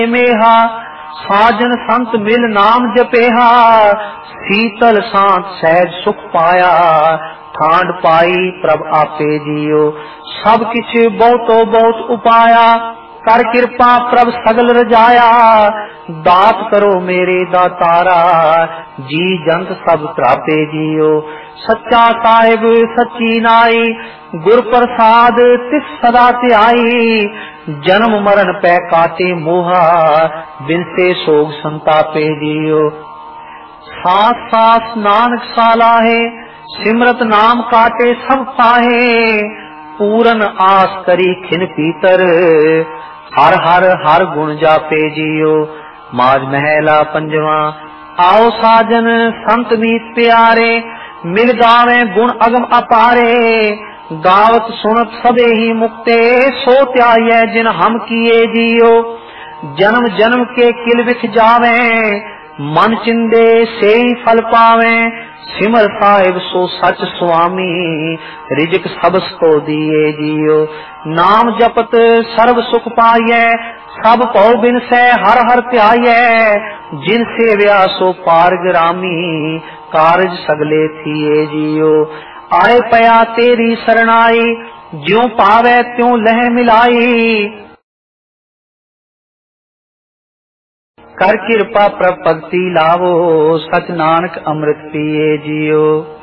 मेहा साजन संत मिल नाम जपेहा, शीतल शांत सहज सुख पाया, ठांड पाई प्रभ आपे जियो। सब किछ बहुतो बहुत उपाया, कर कृपा प्रभ सगल रजाया, दात करो मेरे दातारा, जी जंत सब प्रापे जियो। सच्चा साहिब सच्ची नाई, गुर प्रसाद तिस सदा ध्याई, जन्म मरण पै काटे मोहा, बिन से सोग संतापे जियो। सास सास नानक सालाहे, सिमरत नाम काटे सब पाहे, पूरन आस करी खिन पीतर, हर हर हर गुण जापे जियो। माज महला पंजवा। आओ साजन संत मीत प्यारे, मिल गावे गुण अगम अपारे, गावत सुनत सबे ही मुक्ते, सो त्याये जिन हम किए जियो। जन्म जन्म के किल बिख जावे, मन चिंदे से ही फल पावे, सिमर साहिब सो सच स्वामी, रिजक सबस को दिए जियो। नाम जपत सर्व सुख पाइये, सब पौ बिन से हर हर ध्याये, जिन सेव्या सो पार ग्रामी, कारज सगले थिए जियो। आए पया तेरी शरणाई, ज्यों पावे त्यों लह मिलाई, कर कृपा प्रभ भक्ति लावो, सच नानक अमृत पिए जियो।